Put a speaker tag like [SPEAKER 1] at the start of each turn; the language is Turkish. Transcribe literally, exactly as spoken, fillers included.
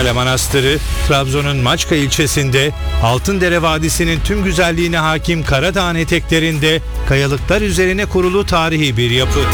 [SPEAKER 1] Kale Manastırı, Trabzon'un Maçka ilçesinde, Altındere Vadisi'nin tüm güzelliğine hakim Karadağ'ın eteklerinde kayalıklar üzerine kurulu tarihi bir yapı.